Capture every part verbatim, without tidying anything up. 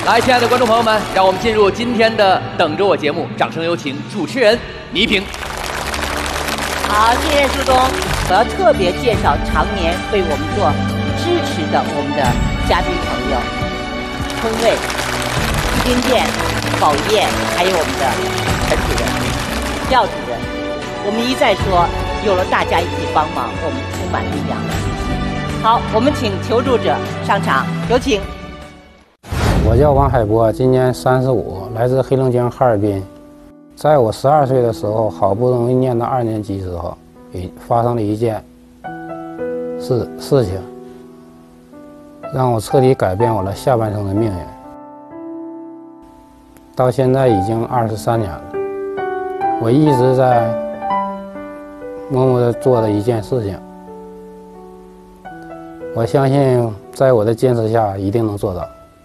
来，亲爱的观众朋友们，让我们进入今天的《等着我》节目，掌声有请主持人倪萍。 好，谢谢苏东。我要特别介绍常年为我们做支持的我们的嘉宾朋友，春卫、一丁健、宝燕，还有我们的陈主任、廖主任。我们一再说，有了大家一起帮忙，我们充满力量。好，我们请求助者上场，有请。 我叫王海波，今年三十五，来自黑龙江哈尔滨。在我十二岁的时候，好不容易念到二年级时候，也发生了一件事事情，让我彻底改变我的下半生的命运。到现在已经二十三年了，我一直在默默地做的一件事情，我相信在我的坚持下，一定能做到。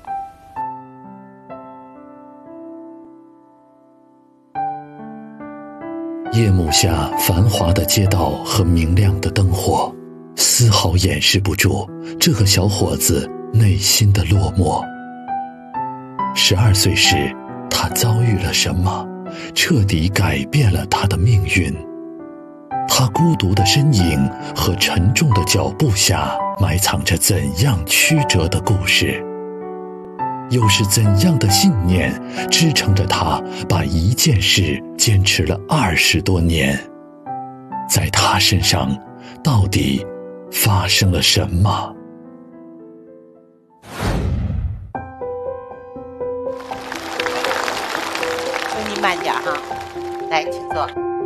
夜幕下繁华的街道和明亮的灯火，丝毫掩饰不住这个小伙子内心的落寞。十二岁时，他遭遇了什么，彻底改变了他的命运？他孤独的身影和沉重的脚步下，埋藏着怎样曲折的故事？又是怎样的信念支撑着他把一件事坚持了二十多年？在他身上到底发生了什么？ 请你慢点哈，来，请坐。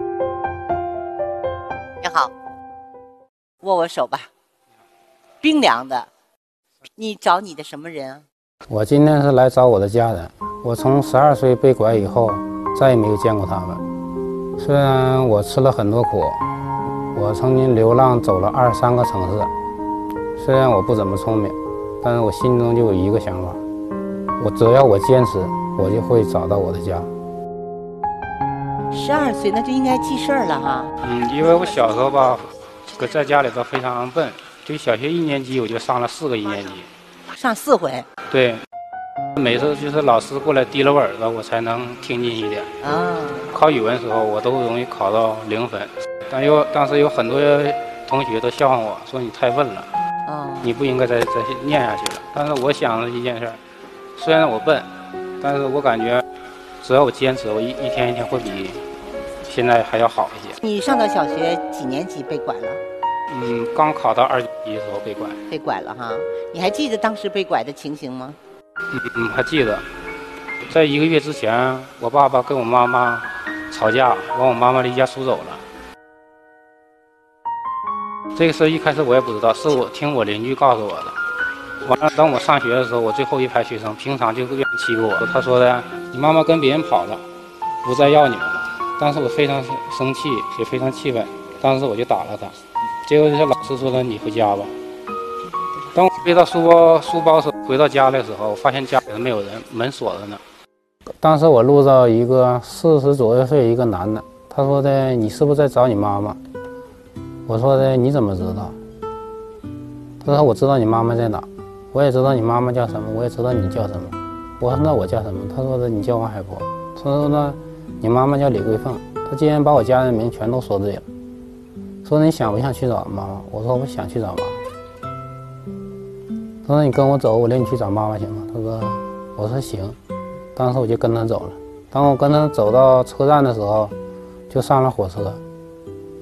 你好，握握手吧。冰凉的。你找你的什么人啊？ 我今天是来找我的家人。我从十二岁被拐以后，再也没有见过他们。虽然我吃了很多苦，我曾经流浪走了二十三个城市。虽然我不怎么聪明，但是我心中就有一个想法：我只要我坚持，我就会找到我的家。 十二岁那就应该记事儿了哈。 嗯，因为我小时候吧，搁在家里头非常笨，就小学一年级我就上了四个一年级。 上四回。 对，每次就是老师过来提了我耳朵，我才能听进一点。 啊， 考语文时候我都容易考到零分，但有当时有很多同学都笑话我说你太笨了， 哦， 你不应该再再念下去了。但是我想了一件事，虽然我笨，但是我感觉只要我坚持，我一一天一天会比现在还要好一些。 你上到小学几年级被拐了？ 嗯，刚考到二级的时候被拐。 被拐了哈，你还记得当时被拐的情形吗？ 嗯，还记得，在一个月之前，我爸爸跟我妈妈吵架，完我妈妈离家出走了。这个事一开始我也不知道，是我听我邻居告诉我的。完了，当我上学的时候，我最后一排学生平常就愿意欺负我。他说的，你妈妈跟别人跑了，不再要你们了。当时我非常生气，也非常气愤，当时我就打了他。结果就是老师说的，你回家吧。当我背到书包书包时回到家的时候，我发现家里没有人，门锁着呢。当时我路到一个四十左右岁一个男的，他说的你是不是在找你妈妈？我说的你怎么知道？他说我知道你妈妈在哪，我也知道你妈妈叫什么，我也知道你叫什么。我说那我叫什么？他说的你叫王海波。他说呢你妈妈叫李桂凤。他竟然把我家人名全都说对了。说你想不想去找妈妈？我说我想去找妈妈。他说你跟我走，我领你去找妈妈行吗？他说我说行。当时我就跟他走了。当我跟他走到车站的时候，就上了火车。